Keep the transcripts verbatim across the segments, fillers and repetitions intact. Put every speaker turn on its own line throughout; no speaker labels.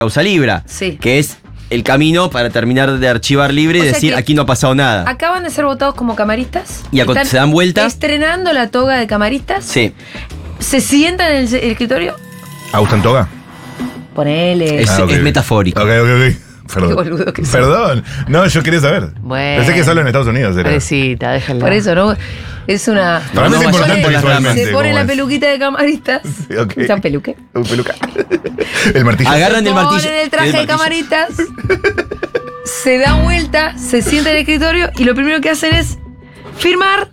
causa Libra,
Sí.
que es el camino para terminar de archivar Libre y
O sea
decir
que
aquí no ha pasado nada.
Acaban de ser votados como camaristas.
Y a-
Están
se dan vuelta.
Estrenando la toga de camaristas.
Sí.
Se sientan en el, el escritorio.
¿Agustín Toga?
Ponele.
Es,
Ah, ok.
es metafórico.
Ok, ok, ok. Perdón.
Qué boludo que sos.
Perdón. No, yo quería saber.
Bueno.
Pensé que solo en Estados Unidos era.
Pobrecita, déjala.
Por eso, ¿no? Es una.
Para mí es
No,
importante
vaya-
visualmente.
Se pone
cómo
la
es.
peluquita de camaristas.
Ok.
¿San peluque?
Un peluca. El martillo.
Agarran el martillo.
Ponen el traje
el
de
martillo.
camaritas. Se dan vuelta, se sientan en el escritorio y lo primero que hacen es firmar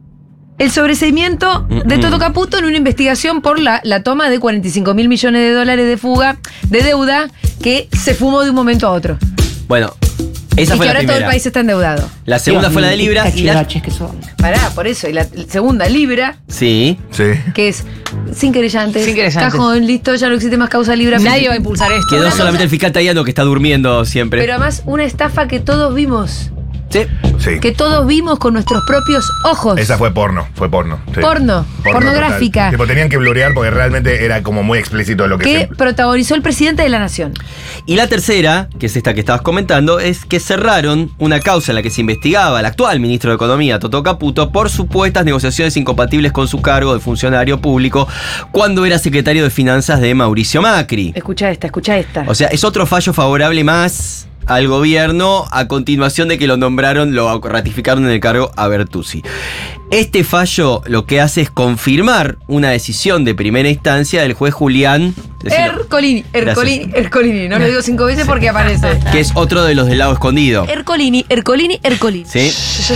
el sobreseimiento de
Mm-mm.
Toto Caputo en una investigación por la, la toma de cuarenta y cinco mil millones de dólares de fuga, de deuda, que se fumó de un momento a otro.
Bueno, esa
y
fue
que
la
ahora todo el
primera.
país está endeudado.
La segunda fue la de Libra. Y la,
Cachivaches que son.
Pará, por eso. Y la segunda, Libra,
sí.
Sí.
que es sin querellantes,
Sin querellantes.
cajón, listo, ya no existe más causa Libra.
Nadie va a impulsar esto.
Quedó
Una
solamente
cosa-
el fiscal Tayano que está durmiendo siempre.
Pero además, una estafa que todos vimos.
sí.
Sí.
Que todos vimos con nuestros propios ojos.
Esa fue porno, fue porno. sí.
Porno, pornográfica.
total. Tipo, tenían que blurear porque realmente era como muy explícito lo que
Que
se...
protagonizó el presidente de la nación.
Y la tercera, que es esta que estabas comentando, es que cerraron una causa en la que se investigaba al actual ministro de Economía, Toto Caputo, por supuestas negociaciones incompatibles con su cargo de funcionario público cuando era secretario de Finanzas de Mauricio Macri.
Escucha esta, escucha esta.
O sea, es otro fallo favorable más al gobierno a continuación de que lo nombraron, lo ratificaron en el cargo a Bertuzzi. Este fallo lo que hace es confirmar una decisión de primera instancia del juez Julián, decilo,
Ercolini, Ercolini,
Gracias.
Ercolini. No lo digo cinco veces porque aparece.
que es otro de los del lado escondido.
Ercolini, Ercolini, Ercolini.
¿Sí?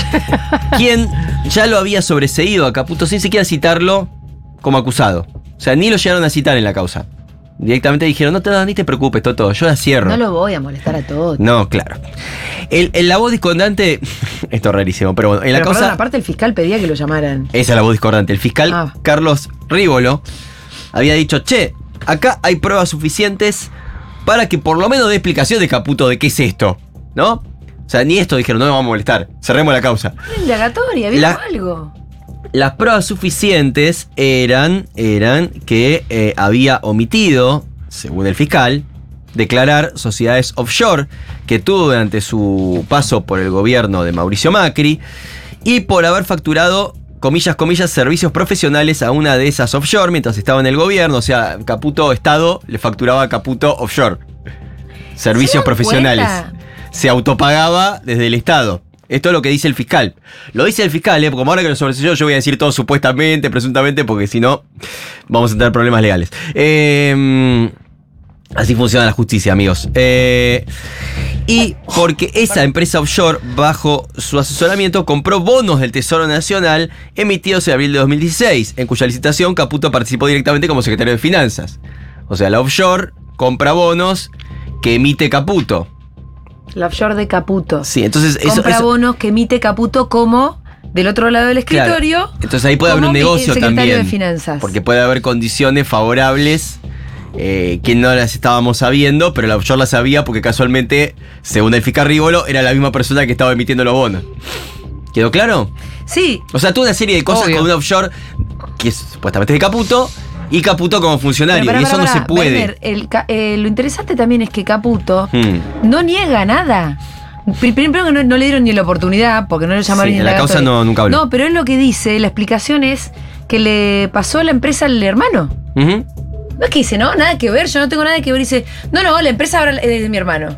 Quien ya lo había sobreseído a Caputo sin siquiera citarlo como acusado. O sea, ni lo llegaron a citar en la causa. Directamente dijeron, no te, no, ni te preocupes, Toto, yo la cierro.
No lo voy a molestar a todos.
No, claro. El, el- la voz discordante, esto es rarísimo, pero bueno, en la
Pero,
causa,
perdón, aparte el fiscal pedía que lo llamaran.
esa es la voz discordante. El fiscal
Ah.
Carlos Rívolo había dicho, che, acá hay pruebas suficientes para que por lo menos dé explicación de Caputo de qué es esto, ¿no? O sea, ni esto dijeron, no nos vamos a molestar, cerremos la causa.
Una indagatoria, ¿vieron
La-
algo?
Las pruebas suficientes eran, eran que eh, había omitido, según el fiscal, declarar sociedades offshore que tuvo durante su paso por el gobierno de Mauricio Macri y por haber facturado, comillas, comillas, servicios profesionales a una de esas offshore mientras estaba en el gobierno. O sea, Caputo Estado le facturaba a Caputo offshore. Servicios
¿Se dan
profesionales.
cuenta?
Se autopagaba desde el Estado. Esto es lo que dice el fiscal. Lo dice el fiscal, ¿eh? Porque como ahora que lo sobreseyó, yo voy a decir todo supuestamente, presuntamente, porque si no, vamos a tener problemas legales. Eh, así funciona la justicia, amigos. Eh, y porque esa empresa offshore, bajo su asesoramiento, compró bonos del Tesoro Nacional emitidos en abril de dos mil dieciséis, en cuya licitación Caputo participó directamente como secretario de Finanzas. O sea, la offshore compra bonos que emite Caputo.
La offshore de Caputo.
Sí, entonces eso,
Compra
eso-
bonos que emite Caputo como del otro lado del
Claro.
escritorio.
Entonces ahí puede haber
como
un
mi-
negocio
secretario
también.
de Finanzas.
Porque puede haber condiciones favorables eh, que no las estábamos sabiendo, pero la offshore las sabía porque casualmente, según el fiscal Rívolo, era la misma persona que estaba emitiendo los bonos. ¿Quedó claro?
Sí,
O sea, tuvo una serie de cosas
Obvio.
con una offshore que es, supuestamente es de Caputo y Caputo como funcionario.
pero pará,
y eso
pará,
no se
pará.
puede.
Werner, el ca- eh, lo interesante también es que Caputo
Hmm.
no niega nada. Pri- Primero que no, no le dieron ni la oportunidad, porque no le llamaron
Sí,
ni
en la
indagatoria.
causa no- nunca habló.
No, pero es lo que dice, la explicación es que le pasó la empresa al hermano.
Ujú.
No es que dice, no, nada que ver, yo no tengo nada que ver. Dice, no, no, la empresa ahora es de mi hermano.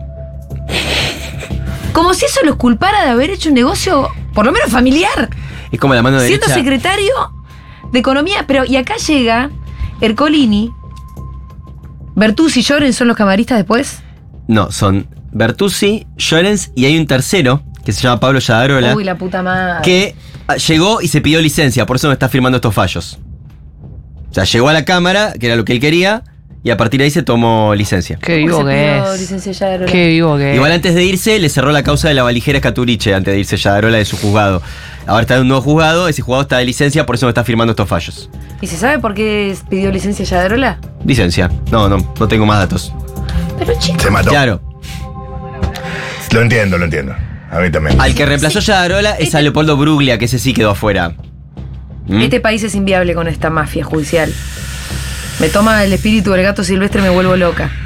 Como si eso los culpara de haber hecho un negocio, por lo menos familiar,
Es como la mano
siendo
derecha.
secretario de Economía. Pero, y acá llega Ercolini, Bertuzzi y Lloren son los camaristas después.
No, son Bertuzzi, Llorens y hay un tercero que se llama Pablo Yadarola.
Uy, la puta madre.
Que ah, llegó y se pidió licencia, por eso no está firmando estos fallos. O sea, llegó a la Cámara, que era lo que él quería, y a partir de ahí se tomó licencia.
Qué
¿Cómo
vivo
se
que
pidió
es.
licencia Yadarola?
Qué vivo que es.
Igual antes de irse, le cerró la causa de la valijera Escaturiche, antes de irse Yadarola de su juzgado. Ahora está en un nuevo juzgado, ese juzgado está de licencia, por eso no está firmando estos fallos.
¿Y se sabe por qué pidió licencia Yadarola?
Licencia. No, no, no tengo más datos.
Pero chicos,
Se mató.
Claro.
Lo entiendo, lo entiendo. A mí también.
Al que reemplazó Yadarola es a Leopoldo Bruglia, que ese sí quedó afuera. ¿Mm?
este país es inviable con esta mafia judicial. Me toma el espíritu del gato silvestre y me vuelvo loca.